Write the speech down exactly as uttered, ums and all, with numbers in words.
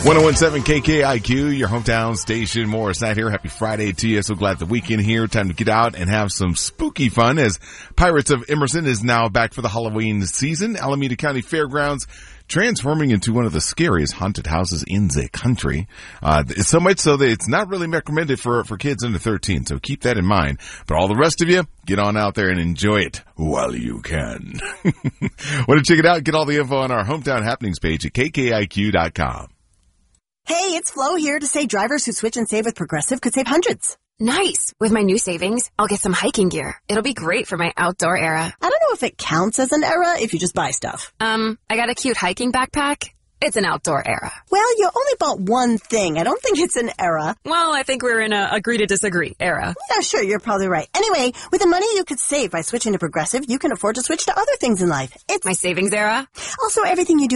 one oh one seven K K I Q, your hometown station. Morris Knight here. Happy Friday to you. So glad the weekend here. Time to get out and have some spooky fun as Pirates of Emerson is now back for the Halloween season. Alameda County Fairgrounds transforming into one of the scariest haunted houses in the country. Uh, so much so that it's not really recommended for, for kids under thirteen. So keep that in mind. But all the rest of you, get on out there and enjoy it while you can. Want to check it out? Get all the info on our hometown happenings page at K K I Q dot com. Hey, it's Flo here to say drivers who switch and save with Progressive could save hundreds. Nice. With my new savings, I'll get some hiking gear. It'll be great for my outdoor era. I don't know if it counts as an era if you just buy stuff. Um, I got a cute hiking backpack. It's an outdoor era. Well, you only bought one thing. I don't think it's an era. Well, I think we're in a agree to disagree era. Yeah, sure, you're probably right. Anyway, with the money you could save by switching to Progressive, you can afford to switch to other things in life. It's my savings era. Also, everything you do